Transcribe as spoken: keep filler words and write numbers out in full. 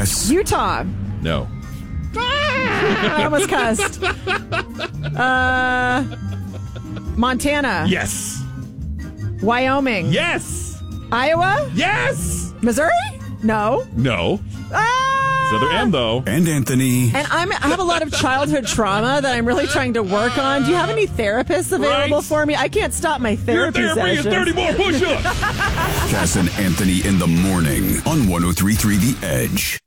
Yes. Utah. No. I almost cussed. Uh, Montana. Yes. Wyoming. Yes. Iowa. Yes. Missouri? No. No. Ah! So there am though. And Anthony. And I'm, I have a lot of childhood trauma that I'm really trying to work on. Do you have any therapists available Right. for me? I can't stop my therapy Your therapy sessions. is thirty more push-ups. Cass and Anthony in the morning on one oh three point three The Edge.